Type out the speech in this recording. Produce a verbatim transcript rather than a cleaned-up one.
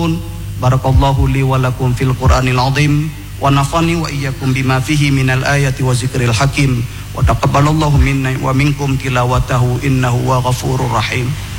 yasifun. Barakallahu li wa lakum fil Qur'anil azim wa nafani wa iyyakum bima fihi minal ayati wa zikril hakim wa taqabbalallahu minna wa minkum tilawatahu innahu wa ghafurur rahim.